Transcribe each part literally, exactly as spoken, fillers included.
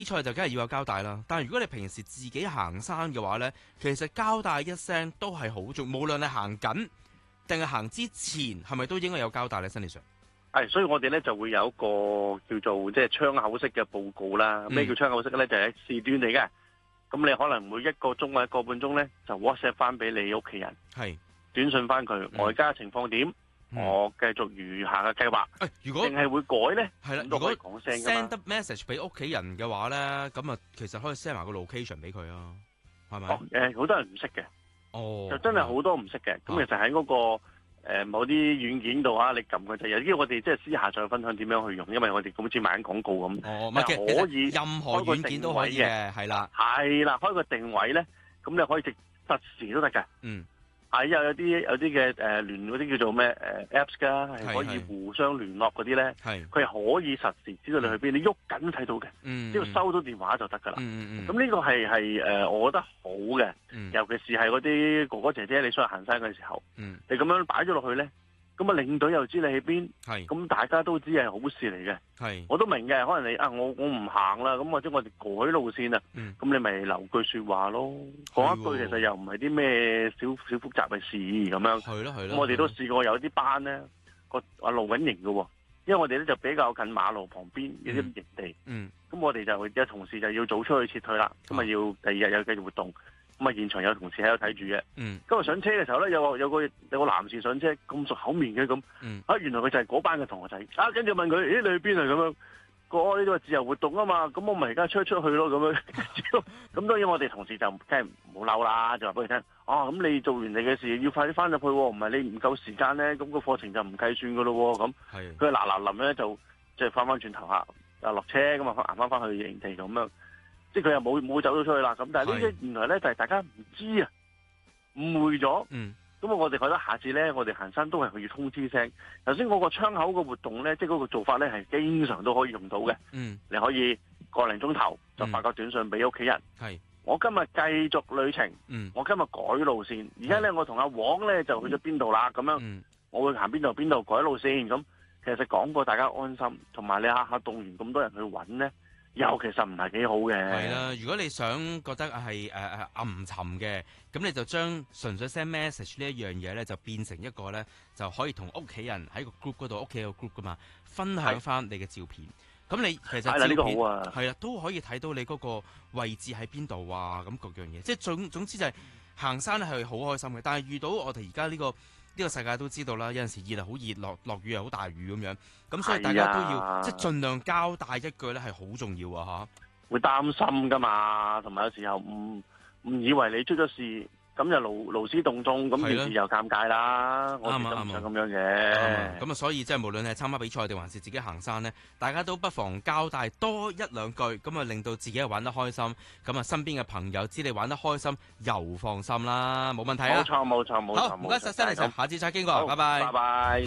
比賽就梗係要有交帶啦，但係如果你平時自己行山嘅話呢，其實交帶一聲都係好重要，無論你行緊定係行之前，係咪都應該有交帶呢？新理上係，所以我哋咧就會有一個叫做即係窗口式嘅報告啦。咩、嗯、叫窗口式咧？就係、是、時段嚟嘅。咁你可能每一個鐘或者一個半鐘咧，就 WhatsApp 翻俾你屋企人，係短信翻佢、嗯、外家情況點。嗯、我繼續餘下嘅計劃。誒、哎，如果定係會改咧，係啦，如果講聲 send 得 message 俾屋企人嘅話咧，咁啊，其實可以 send 埋個 location 俾佢啊，係咪？ 誒、哦，好、呃、多人唔識嘅，哦，就真係好多唔識嘅。咁、啊、其實喺嗰、那個誒、呃、某啲軟件度啊，你撳嘅就有啲我哋即係私下再分享點樣去用，因為我哋好似賣緊廣告咁。哦，唔係可以任何軟件都可以嘅，係啦， 係啦，開個定位咧，咁你可以直實時都得嘅。嗯。係有有啲有啲嘅誒聯嗰啲叫做咩誒、呃、Apps 㗎，係可以互相聯絡嗰啲咧。係佢係可以實時知道你去邊，你喐緊都睇到嘅。嗯，只要收到電話就得㗎啦。嗯嗯咁呢個係係誒，我覺得好嘅。嗯、尤其是係嗰啲哥哥姐姐你出去行山嘅時候，嗯、你咁樣擺咗落去咧。咁啊，領隊又知你喺邊，咁大家都知係好事嚟嘅。我都明嘅，可能你啊，我我唔行啦，咁或者我哋改路線啊，咁、嗯、你咪留句說話咯，講一句其實又唔係啲咩小小複雜嘅事咁樣。係咯係咯。咁我哋都試過有啲班咧，個啊露緊營嘅，因為我哋咧就比較近馬路旁邊有啲營地。嗯。咁我哋就有同事就要早出去撤退啦，咁啊要第二日有繼續活動。咁啊！現場有同事喺度睇住嘅。嗯。今日上車嘅時候咧，有個有個有個男士上車，咁熟口面嘅咁。嗯。啊，原來佢就係嗰班嘅同學仔。啊，跟住問佢：咦，你去邊啊？咁樣。個呢個自由活動啊嘛，咁我咪而家出出去咯，咁樣。咁當然我哋同事就梗係唔好嬲啦，就話俾佢聽。啊，咁你做完你嘅事，要快啲翻入去喎，唔係你唔夠時間咧，咁個課程就唔計算噶咯喎，咁。係。佢嗱嗱臨咧就即係翻翻轉頭下，啊落車咁啊行翻翻去營地咁樣。即係佢又冇冇走咗出去啦，咁但係呢啲原來咧就係、是、大家唔知啊，誤會咗。嗯。咁我哋覺得下次咧，我哋行山都係要通知聲。頭先嗰個窗口個活動咧，即係嗰個做法咧係經常都可以用到嘅。嗯。你可以個零鐘頭就發個短信俾屋企人。係、嗯。我今日繼續旅程。嗯。我今日改路線。而家咧，我同阿黃咧就去咗邊度啦。咁樣。嗯。我會行邊度邊度改路線。咁其實講過大家安心，同埋你下下動員咁多人去揾咧。又其實唔係幾好嘅。係啦，如果你想覺得係誒誒暗沉嘅，咁你就將純粹 send message 呢一樣嘢咧，就變成一個咧，就可以同屋企人喺個 group 嗰度，屋企有個 group 噶嘛，分享翻你嘅照片。咁你其實照片係啦，呢個好啊，係啦，都可以睇到你嗰個位置喺邊度啊，咁各樣嘢。即係總總之就係行山係好開心嘅，但係遇到我哋而家呢個。呢、這個世界都知道啦，有陣時熱係好熱，落落雨又好大雨咁樣，咁所以大家都要即係盡量交代一句咧，係好重要啊！嚇，會擔心噶嘛，同埋有時候唔唔以為你出咗事，咁就勞勞師動眾，咁件事又尷尬啦。我哋都唔想咁樣嘅。咁啊，所以即係無論係參加比賽定還是自己行山咧，大家都不妨交代多一兩句，咁啊令到自己係玩得開心，咁啊身邊嘅朋友知你玩得開心，又放心啦，冇問題啊！冇錯冇錯冇錯。好，唔該曬，新理常，下次再經過，拜拜。拜拜。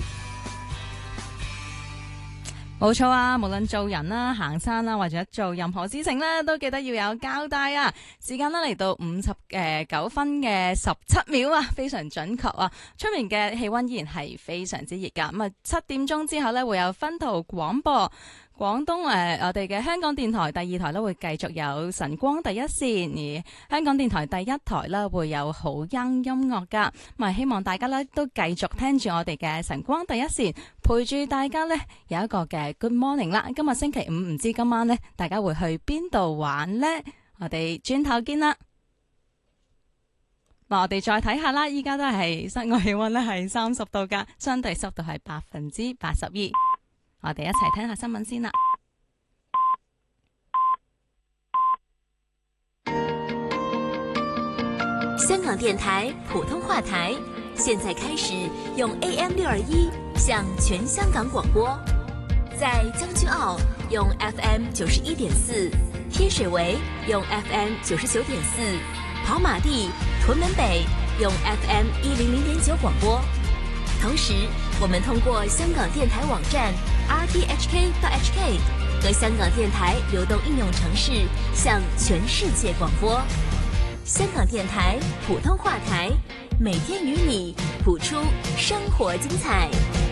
冇錯啊，無論做人啦、行山啦，或者做任何事情咧，都記得要有交代啊！時間咧嚟到五十誒九分嘅十七秒啊，非常準確啊！出面嘅氣溫依然係非常之熱噶。咁啊，七點鐘之後咧會有分途廣播。廣東誒、呃，我哋嘅香港電台第二台咧會繼續有晨光第一線，而香港電台第一台咧會有好音音樂噶。咁啊，希望大家咧都繼續聽住我哋嘅晨光第一線，陪住大家咧有一個嘅 Good Morning 啦。今日星期五，唔知今晚咧大家會去邊度玩呢？我哋轉頭見啦。嗱，我哋再睇下啦，依家都係室外氣溫咧係三十度噶，相對濕度係百分之八十二。我哋一齊聽下新聞先啦。 香港電台普通話台，現在開始用 A M 六二一向全香港廣播，在將軍澳用 F M 九十一點四，天水圍用 F M 九十九點四，跑馬地、屯門北用 F M 一零零點九廣播。同時，我們通過香港電台網站 r t h k dot h k 和香港電台流動應用程式向全世界廣播。香港電台普通話台，每天與你譜出生活精彩。